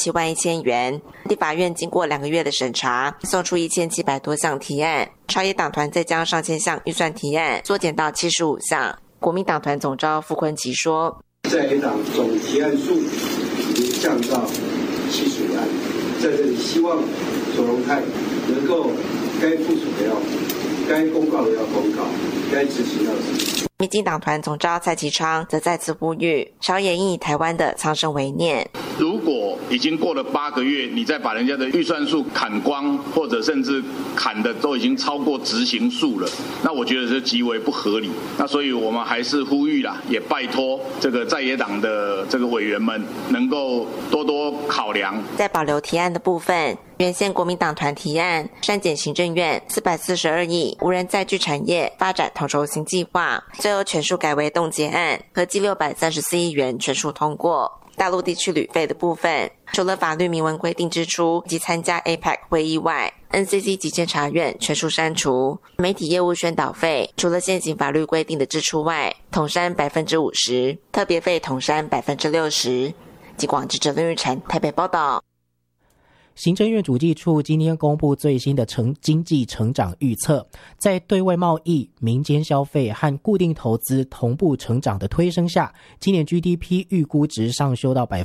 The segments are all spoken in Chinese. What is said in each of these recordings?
7.1万。立法院经过2个月的审查，送出1700多项提案，朝野党团再将上千项预算提案缩减到75项。国民党团总召傅昆萁说， 在野党总提案数已经降到75案，在这里希望卓荣泰能够该部署的要部署，该公告的要公告，该执行要执行。 民进党团总召蔡其昌则再次呼吁，朝野应以台湾的苍生为念。 如果已经过了8个月，你再把人家的预算数砍光，或者甚至砍的都已经超过执行数了，那我觉得这极为不合理。那所以我们还是呼吁啦，也拜托这个在野党的这个委员们能够多多考量。 在保留提案的部分，原先国民党团提案删减行政院442亿无人载具产业发展统筹新计划，最后全数改为冻结案，合计634亿元全数通过。大陆地区旅费的部分，除了法律明文规定支出及参加 APEC 会议外， NCC 及监察院全数删除。媒体业务宣导费，除了现行法律规定的支出外，统删 50%， 特别费统删 60%。 及广记者林玉嬋台北报道。 行政院主计处今天公布最新的经济成长预测，在对外贸易、民间消费和固定投资同步成长的推升下，今年 GDP 预估值上修到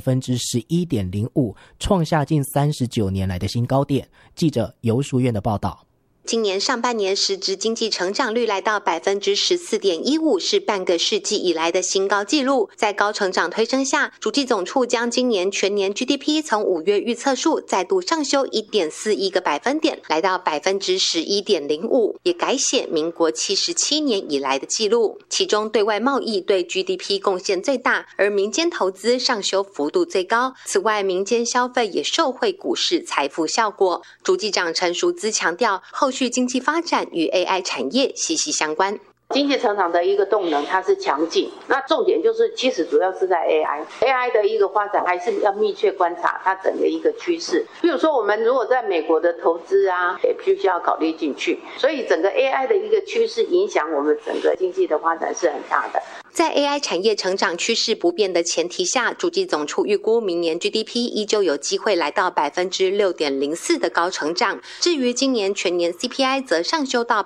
11.05%， 创下近39年来的新高点。记者游淑苑的报道。 今年上半年实质经济成长率来到 14.15%， 是半个世纪以来的新高纪录。在高成长推升下，主计总处将今年全年 GDP 从5月预测数再度上修 1.41个百分点，来到 11.05%， 也改写民国77年以来的纪录。其中对外贸易对 GDP 贡献最大，而民间投资上修幅度最高。此外，民间消费也受惠股市财富效果。主计长陈淑姿强调，后续经济发展与 AI 产业息息相关。 经济成长的一个动能它是强劲，那重点就是其实主要是在 AI 的一个发展，还是要密切观察它整个一个趋势。比如说我们如果在美国的投资啊，也必须要考虑进去，所以整个 AI 的一个趋势影响我们整个经济的发展是很大的。 在 AI 产业成长趋势不变的前提下，主计总处预估明年 GDP 依旧有机会来到 6.04% 的高成长。至于今年全年 CPI 则上修到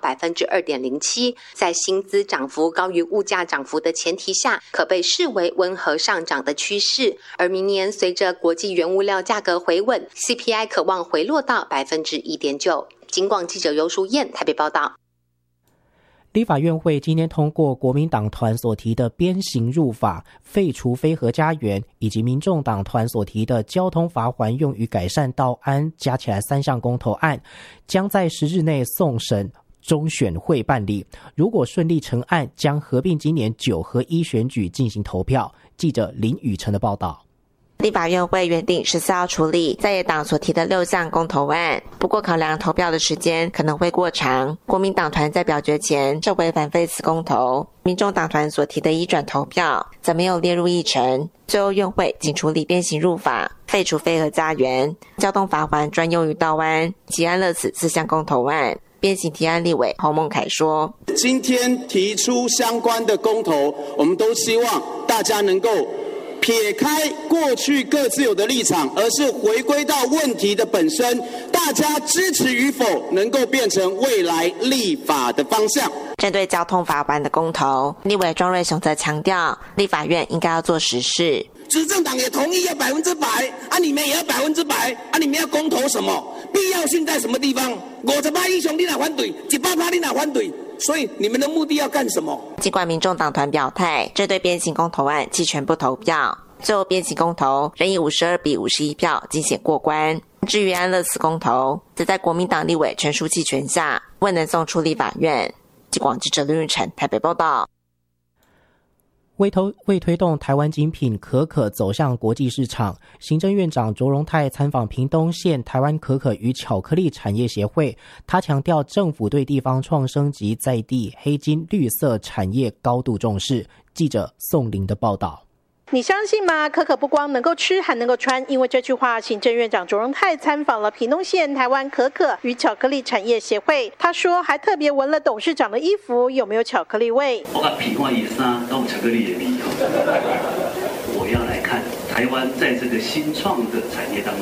2.07%， 在薪资涨幅高于物价涨幅的前提下，可被视为温和上涨的趋势。而明年随着国际原物料价格回稳， CPI 可望回落到 1.9%。 警广记者游淑燕台北报道。 立法院会今天通过国民党团所提的鞭刑入法，废除非核家园，以及民众党团所提的交通罚锾用于改善道安，加起来3项公投案，将在10日内送审中选会办理。如果顺利成案，将合并今年9合1选举进行投票。记者林宇成的报道。 立法院会原定14号处理在野党所提的6项公投案，不过考量投票的时间可能会过长，国民党团在表决前撤回反废此公投，民众党团所提的移转投票则没有列入议程。最后院会仅处理鞭刑入法、废除非核家园、交通罚锾专用于道安及安乐死4项公投案。鞭刑提案立委侯孟凯说， 今天提出相关的公投，我们都希望大家能够撇开过去各自有的立场，而是回归到问题的本身，大家支持与否能够变成未来立法的方向。 针对交通罚锾的公投，立委庄瑞雄则强调，立法院应该要做实事。 执政党也同意要100%，你们也要100%，你们要公投什么？必要性在什么地方？50%以上你哪反对，100%你哪反对？所以你们的目的要干什么？ 尽管民众党团表态，这对鞭刑公投案弃权不投票，最后鞭刑公投仍以52比51票惊险过关。至于安乐死公投，则在国民党立委全数弃权下，未能送出立法院。记广记者林玉嬋台北报道。 为推动台湾精品可可走向国际市场，行政院长卓荣泰参访屏东县台湾可可与巧克力产业协会，他强调政府对地方创生及在地黑金绿色产业高度重视。记者宋玲的报道。 你相信吗？可可不光能够吃，还能够穿。因为这句话，行政院长卓荣泰参访了屏东县台湾可可与巧克力产业协会。他说，还特别闻了董事长的衣服有没有巧克力味。 我把皮换衣裳，都有巧克力的味。我要来看台湾在这个新创的产业当中。